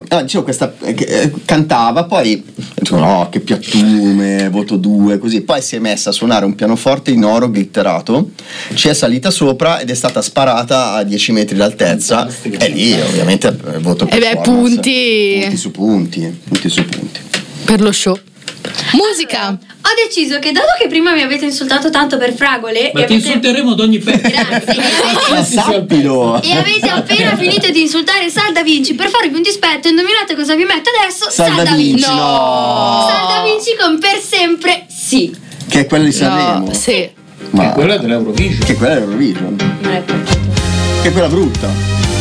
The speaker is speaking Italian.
dicevo, questa cantava, poi dicevo, no, che piattume, voto 2, così. Poi si è messa a suonare un pianoforte in oro glitterato, ci è salita sopra ed è stata sparata a 10 metri d'altezza, e lì ovviamente voto punti su punti per lo show. Musica. Allora, ho deciso che dato che prima mi avete insultato tanto per fragole, ma ti insulteremo ad ogni pezzo. Sappilo. E avete appena finito di insultare Sal Da Vinci, per farvi un dispetto, indovinate cosa vi metto adesso? Sal Da Vinci. No. Sal Da Vinci con Per Sempre Sì, che è quella di Sanremo. No, sì. Ma quella dell'Eurovision. Che quella dell'Eurovision. non è Che è quella brutta.